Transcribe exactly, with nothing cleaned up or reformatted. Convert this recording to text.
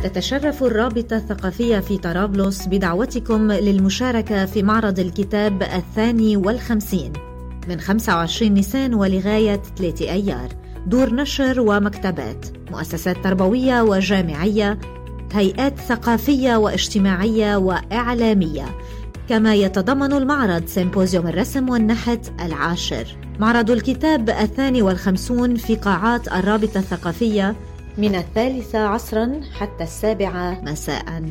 تتشرف الرابطة الثقافية في طرابلس بدعوتكم للمشاركة في معرض الكتاب الثاني والخمسين من خمسة وعشرين نيسان ولغاية ثلاثة أيار. دور نشر ومكتبات، مؤسسات تربوية وجامعية، هيئات ثقافية واجتماعية وإعلامية. كما يتضمن المعرض سيمبوزيوم الرسم والنحت العاشر. معرض الكتاب الثاني والخمسون في قاعات الرابطة الثقافية من الثالثة عصرا حتى السابعة مساء.